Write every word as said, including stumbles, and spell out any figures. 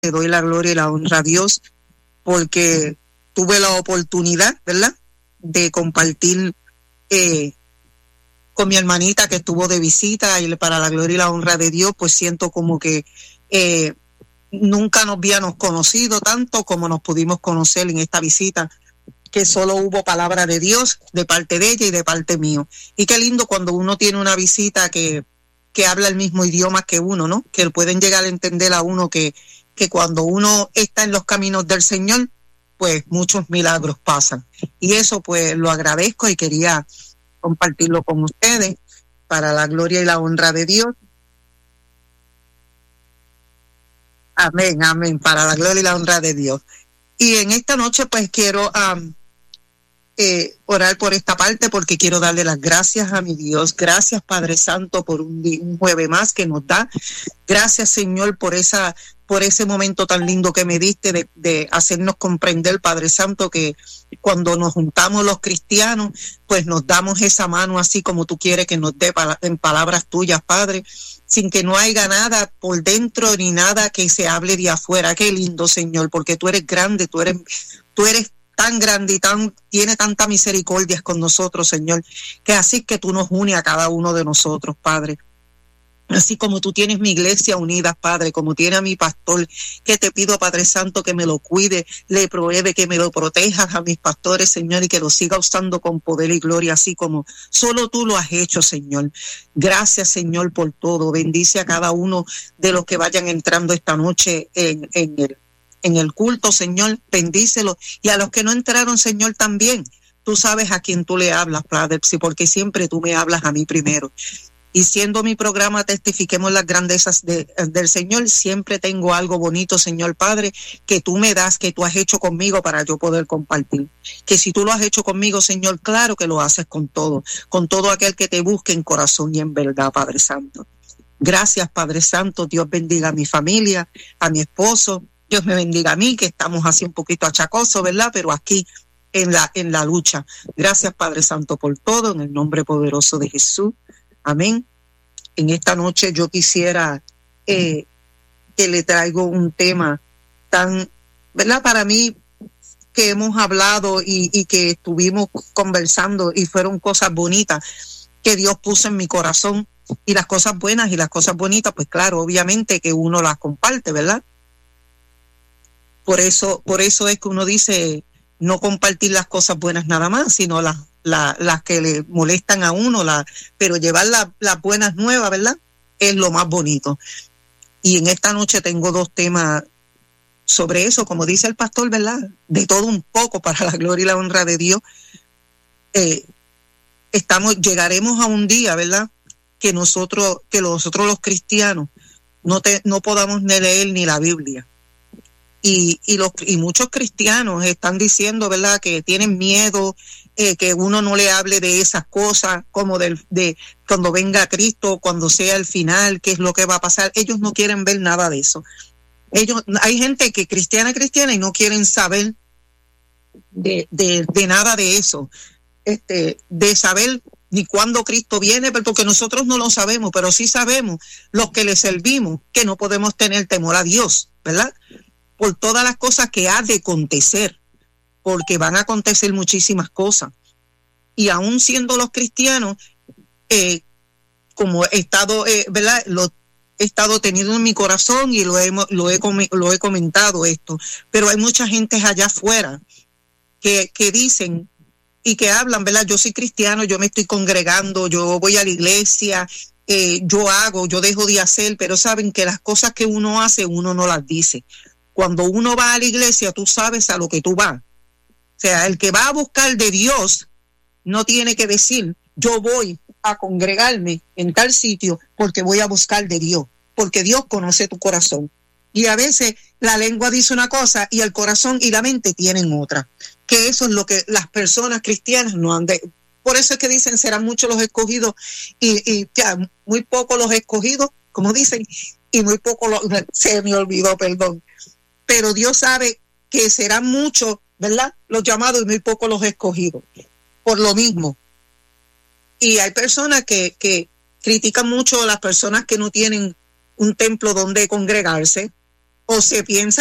le doy la gloria y la honra a Dios porque tuve la oportunidad, ¿verdad?, de compartir eh, con mi hermanita que estuvo de visita, y para la gloria y la honra de Dios, pues siento como que eh, nunca nos habíamos conocido tanto como nos pudimos conocer en esta visita, que solo hubo palabra de Dios de parte de ella y de parte mío. Y qué lindo cuando uno tiene una visita que, que habla el mismo idioma que uno, ¿no? Que pueden llegar a entender a uno que, que cuando uno está en los caminos del Señor, pues muchos milagros pasan. Y eso pues lo agradezco y quería compartirlo con ustedes para la gloria y la honra de Dios. Amén, amén, para la gloria y la honra de Dios. Y en esta noche pues quiero um, eh, orar por esta parte, porque quiero darle las gracias a mi Dios. Gracias, Padre Santo, por un, un jueves más que nos da. Gracias, Señor, por esa por ese momento tan lindo que me diste de, de hacernos comprender, Padre Santo, que cuando nos juntamos los cristianos, pues nos damos esa mano así como tú quieres que nos dé en palabras tuyas, Padre, sin que no haya nada por dentro ni nada que se hable de afuera. Qué lindo, Señor, porque tú eres grande, tú eres, tú eres tan grande y tan, tiene tanta misericordia con nosotros, Señor, que así que tú nos unes a cada uno de nosotros, Padre. Así como tú tienes mi iglesia unida, Padre, como tiene a mi pastor, que te pido, Padre Santo, que me lo cuide, le provee, que me lo protejas a mis pastores, Señor, y que lo siga usando con poder y gloria, así como solo tú lo has hecho, Señor. Gracias, Señor, por todo. Bendice a cada uno de los que vayan entrando esta noche en, en, el, en el culto, Señor. Bendícelo. Y a los que no entraron, Señor, también. Tú sabes a quién tú le hablas, Padre, porque siempre tú me hablas a mí primero. Y siendo mi programa Testifiquemos las grandezas de, del Señor, siempre tengo algo bonito, Señor Padre, que tú me das, que tú has hecho conmigo para yo poder compartir. Que si tú lo has hecho conmigo, Señor, claro que lo haces con todo, con todo aquel que te busque en corazón y en verdad, Padre Santo. Gracias, Padre Santo. Dios bendiga a mi familia, a mi esposo. Dios me bendiga a mí, que estamos así un poquito achacosos, ¿verdad? Pero aquí en la, en la lucha. Gracias, Padre Santo, por todo, en el nombre poderoso de Jesús. Amén. En esta noche yo quisiera eh, que le traigo un tema tan, ¿verdad? Para mí, que hemos hablado y, y que estuvimos conversando y fueron cosas bonitas que Dios puso en mi corazón, y las cosas buenas y las cosas bonitas, pues claro, obviamente que uno las comparte, ¿verdad? Por eso, por eso es que uno dice no compartir las cosas buenas nada más, sino las La, las que le molestan a uno, la, pero llevar la, las buenas nuevas, ¿verdad? Es lo más bonito. Y en esta noche tengo dos temas sobre eso, como dice el pastor, ¿verdad? De todo un poco para la gloria y la honra de Dios. Eh, estamos, llegaremos a un día, ¿verdad? Que nosotros, que nosotros los cristianos no te, no podamos ni leer ni la Biblia. Y, y los, y muchos cristianos están diciendo, ¿verdad?, que tienen miedo, eh, que uno no le hable de esas cosas, como del, de cuando venga Cristo, cuando sea el final, qué es lo que va a pasar. Ellos no quieren ver nada de eso. Ellos, hay gente que cristiana, cristiana, y no quieren saber de, de, de nada de eso, este, de saber ni cuándo Cristo viene, porque nosotros no lo sabemos, pero sí sabemos, los que le servimos, que no podemos tener temor a Dios, ¿verdad? Por todas las cosas que ha de acontecer, porque van a acontecer muchísimas cosas. Y aún siendo los cristianos, eh, como he estado, eh, ¿verdad? Lo he estado teniendo en mi corazón y lo he, lo he, lo he comentado esto, pero hay mucha gente allá afuera que, que dicen y que hablan, ¿verdad? Yo soy cristiano, yo me estoy congregando, yo voy a la iglesia, eh, yo hago, yo dejo de hacer, pero saben que las cosas que uno hace, uno no las dice. Cuando uno va a la iglesia, tú sabes a lo que tú vas. O sea, el que va a buscar de Dios no tiene que decir, yo voy a congregarme en tal sitio porque voy a buscar de Dios, porque Dios conoce tu corazón. Y a veces la lengua dice una cosa y el corazón y la mente tienen otra. Que eso es lo que las personas cristianas no han de... Por eso es que dicen, serán muchos los escogidos y, y ya, muy pocos los escogidos, como dicen, y muy pocos los... Se me olvidó, perdón. Pero Dios sabe que serán muchos, ¿verdad?, los llamados y muy pocos los escogidos, por lo mismo. Y hay personas que, que critican mucho a las personas que no tienen un templo donde congregarse, o se piensa